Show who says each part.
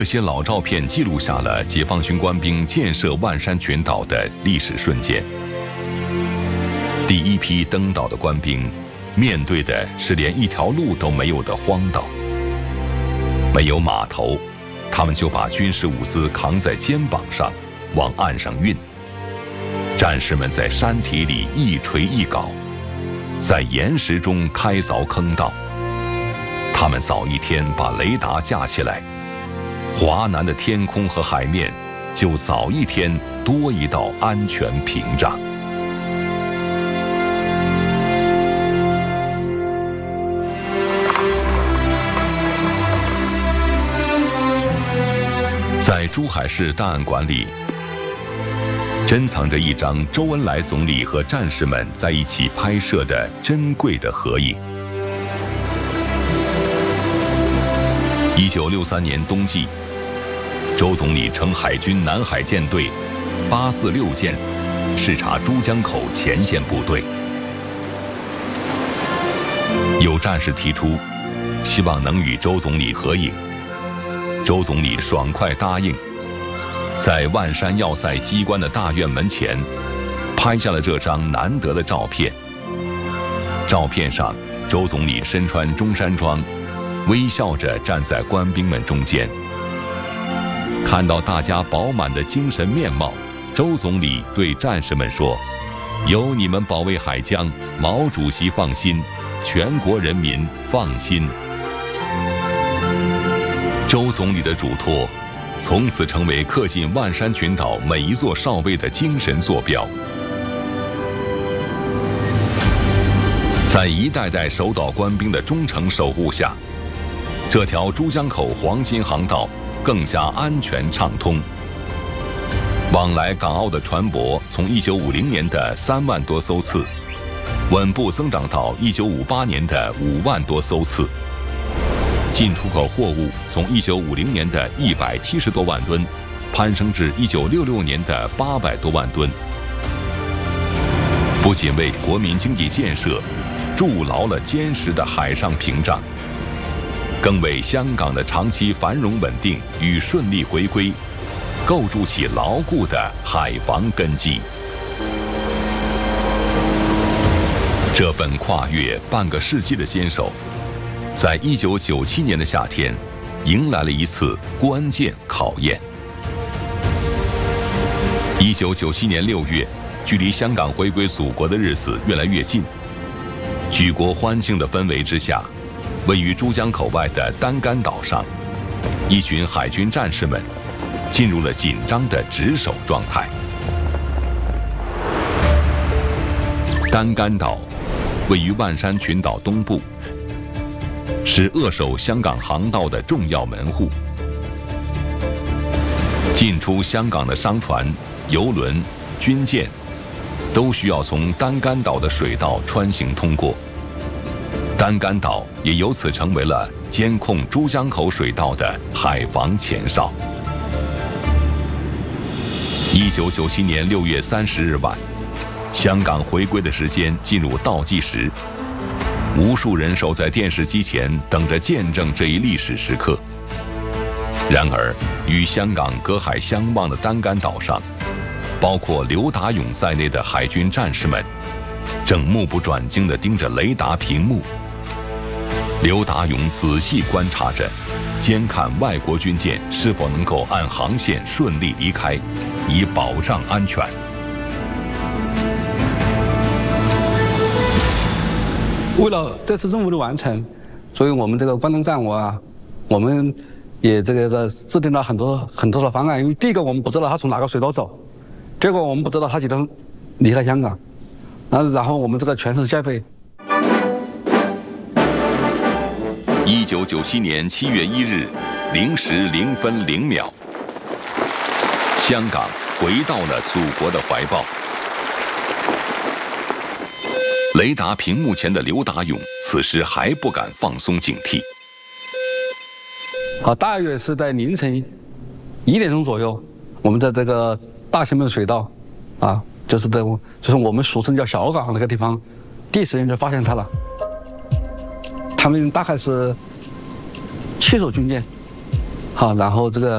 Speaker 1: 这些老照片记录下了解放军官兵建设万山群岛的历史瞬间。第一批登岛的官兵，面对的是连一条路都没有的荒岛，没有码头，他们就把军事物资扛在肩膀上，往岸上运。战士们在山体里一锤一镐，在岩石中开凿坑道。他们早一天把雷达架起来，华南的天空和海面就早一天多一道安全屏障。在珠海市档案馆里，珍藏着一张周恩来总理和战士们在一起拍摄的珍贵的合影。1963年冬季，周总理乘海军南海舰队846舰视察珠江口前线部队。有战士提出，希望能与周总理合影。周总理爽快答应，在万山要塞机关的大院门前，拍下了这张难得的照片。照片上，周总理身穿中山装，微笑着站在官兵们中间。看到大家饱满的精神面貌，周总理对战士们说：“有你们保卫海疆，毛主席放心，全国人民放心。”周总理的嘱托，从此成为恪尽万山群岛每一座哨位的精神坐标。在一代代守岛官兵的忠诚守护下，这条珠江口黄金航道更加安全畅通。往来港澳的船舶从1950年的3万多艘次，稳步增长到1958年的5万多艘次。进出口货物从1950年的170多万吨，攀升至1966年的800多万吨。不仅为国民经济建设筑牢了坚实的海上屏障，更为香港的长期繁荣稳定与顺利回归构筑起牢固的海防根基。这份跨越半个世纪的坚守，在1997年的夏天，迎来了一次关键考验。1997年6月，距离香港回归祖国的日子越来越近，举国欢庆的氛围之下，位于珠江口外的丹干岛上，一群海军战士们进入了紧张的值守状态。丹干岛位于万山群岛东部，是扼守香港航道的重要门户。进出香港的商船、邮轮、军舰都需要从丹干岛的水道穿行通过。丹干岛也由此成为了监控珠江口水道的海防前哨。1997年6月30日晚，香港回归的时间进入倒计时，无数人守在电视机前，等着见证这一历史时刻。然而，与香港隔海相望的丹干岛上，包括刘达勇在内的海军战士们，正目不转睛地盯着雷达屏幕。刘达勇仔细观察着，监看外国军舰是否能够按航线顺利离开，以保障安全。
Speaker 2: 为了这次任务的完成，所以我们这个关东战我啊，我们也这个制定了很多的方案。因为第一个我们不知道他从哪个水道走，第二个我们不知道他几天离开香港，然后我们这个全程戒备。
Speaker 1: 1997年7月1日0时0分0秒，香港回到了祖国的怀抱。雷达屏幕前的刘达勇此时还不敢放松警惕。
Speaker 2: 大约是在凌晨1点钟左右，我们在这个大前门水道，就是我们俗称叫小港那个地方，第一时间就发现他了。他们大概是7艘军舰，然后这个